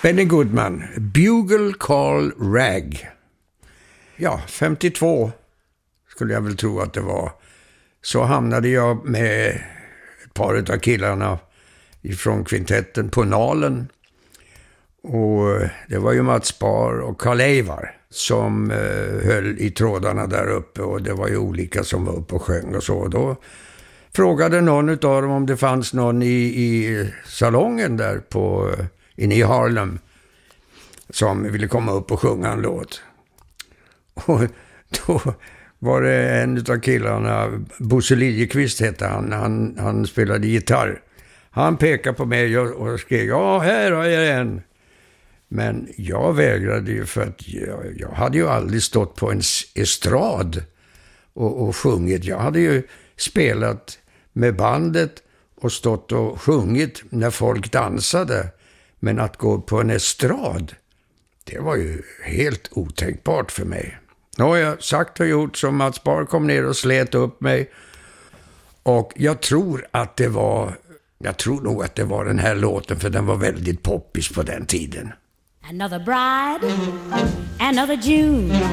Benny Goodman, Bugle Call Rag. Ja, 52 skulle jag väl tro att det var. Så hamnade jag med ett par av killarna ifrån kvintetten på Nalen. Och det var ju Mats Spar och Karl Eivar som höll i trådarna där uppe. Och det var ju olika som var uppe och sjöng och så. Då frågade någon av dem om det fanns någon i salongen där inne i Harlem som ville komma upp och sjunga en låt. Och då var det en av killarna, Bosse Liljeqvist hette han spelade gitarr. Han pekade på mig och skrev, ja, här har jag en. Men jag vägrade ju för att jag hade ju aldrig stått på en estrad och sjungit. Jag hade ju spelat med bandet och stått och sjungit när folk dansade. Men att gå på en estrad, det var ju helt otänkbart för mig. Nu har jag sagt och gjort som Mats Spar kom ner och slet upp mig. Och jag tror nog att det var den här låten, för den var väldigt poppis på den tiden. Another bride, another June.